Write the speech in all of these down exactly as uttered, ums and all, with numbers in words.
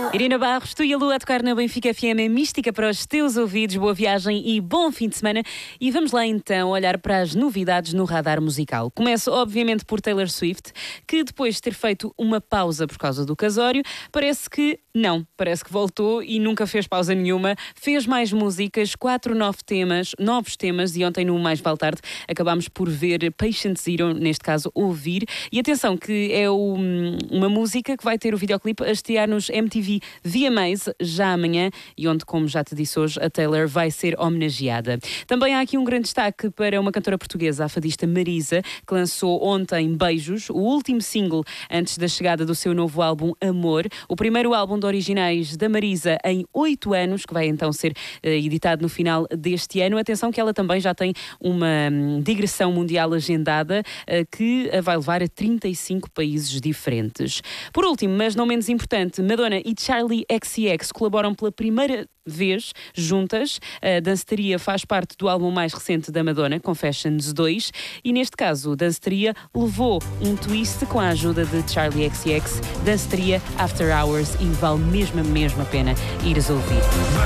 Irina Barros, tu e a Lua a tocar na Benfica F M, mística para os teus ouvidos, boa viagem e bom fim de semana. E vamos lá então olhar para as novidades no radar musical. Começo obviamente por Taylor Swift, que depois de ter feito uma pausa por causa do casório, parece que não, parece que voltou e nunca fez pausa nenhuma, fez mais músicas, quatro novos temas, novos temas, e ontem no Mais Vale Tarde acabámos por ver Patient Zero, neste caso ouvir, e atenção que é o, uma música que vai ter o videoclipe a estrear nos M T V V M As já amanhã, e onde, como já te disse hoje, a Taylor vai ser homenageada. Também há aqui um grande destaque para uma cantora portuguesa, a fadista Marisa, que lançou ontem Beijos, o último single antes da chegada do seu novo álbum Amor, o primeiro álbum de originais da Marisa em oito anos, que vai então ser uh, editado no final deste ano. Atenção que ela também já tem uma um, digressão mundial agendada uh, que a vai levar a trinta e cinco países diferentes. Por último, mas não menos importante, Madonna e Charli X C X colaboram pela primeira vez juntas. A Danceteria faz parte do álbum mais recente da Madonna, Confessions dois, e neste caso, Danceteria levou um twist com a ajuda de Charli X C X, Danceteria After Hours, e vale mesmo, mesmo a pena ires ouvir.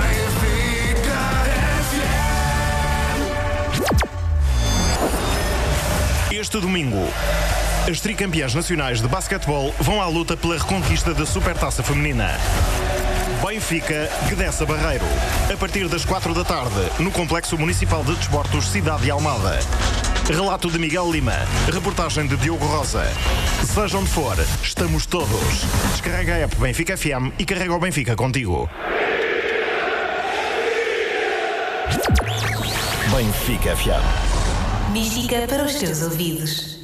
Este domingo, as tricampeãs nacionais de basquetebol vão à luta pela reconquista da Supertaça Feminina. Benfica, Gdessa Barreiro, a partir das quatro da tarde, no Complexo Municipal de Desportos Cidade de Almada. Relato de Miguel Lima, reportagem de Diogo Rosa. Seja onde for, estamos todos. Descarrega a app Benfica F M e carrega o Benfica contigo. Benfica F M. Mística para os teus ouvidos.